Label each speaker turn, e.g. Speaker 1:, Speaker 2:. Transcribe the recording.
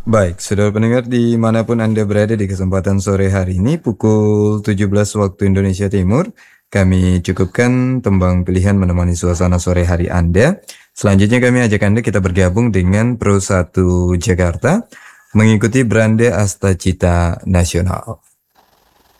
Speaker 1: Baik, saudara pendengar dimanapun Anda berada di kesempatan sore hari ini pukul 17 waktu Indonesia Timur, kami cukupkan tembang pilihan menemani suasana sore hari Anda. Selanjutnya kami ajak Anda kita bergabung dengan Pro 1 Jakarta mengikuti Brande Astacita Nasional.